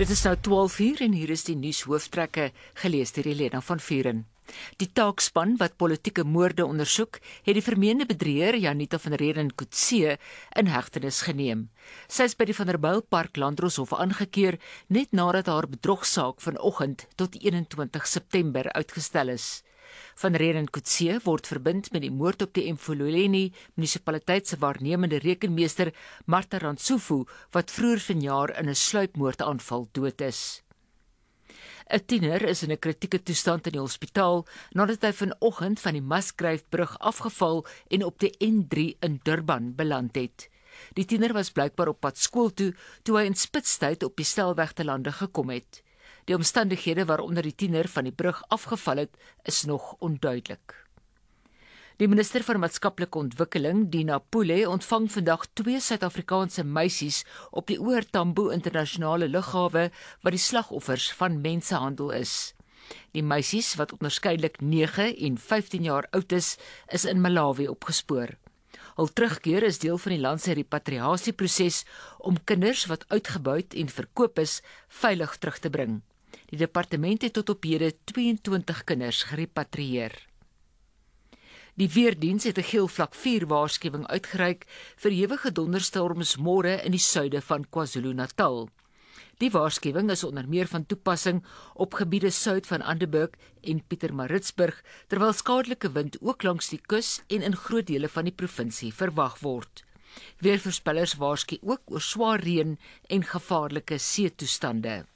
Dit is nou 12:00 en hier is die nuushooftrekke, gelees deur Elena van Vuren. Die taakspan wat politieke moorde ondersoek, het die vermeende bedrieër Janita van Reden Coetzee in hegtenis geneem. Sy is by die Vanderbijlpark Landdroshof aangekeer net nadat haar bedrogsaak vanoggend tot 21 September uitgestel is. Van Reden Coetzee word verbind met die moord op die Mfuleni munisipaliteit se waarnemende rekenmeester Martha Rantsofu wat vroeër vanjaar in 'n sluipmoordaanval dood is. 'n Tiener is in 'n kritieke toestand in die hospitaal nadat hy vanoggend van die Musgrave-brug afgeval en op die N3 in Durban beland het. Die tiener was blykbaar op pad skool toe hy in spitstyd op die snelweg te lande gekom het. Die omstandighede waaronder die tiener van die brug afgeval het, is nog onduidelik. Die minister van Maatskaplike Ontwikkeling, Dina Pule, ontvang vandag 2 Suid-Afrikaanse meisies op die OR Tambo internasionale lughawe wat die slagoffers van mensenhandel is. Die meisies, wat onderskeidelik 9 en 15 jaar oud is in Malawi opgespoor. Hul terugkeer is deel van die land se repatriasieproses om kinders wat uitgebuit en verkoop is, veilig terug te bring. Die departement het tot op hede 22 kinders gerepatrieer. Die weerdiens het 'n geel vlak 4 waarskuwing uitgereik vir ewige donderstorms môre in die suide van KwaZulu-Natal. Die waarskuwing is onder meer van toepassing op gebiede suid van Anderburg en Pietermaritzburg, terwyl skadelike wind ook langs die kus en in groot dele van die provinsie verwag word. Weervoorspellers waarsku ook oor swaar reën en gevaarlike seetoestande.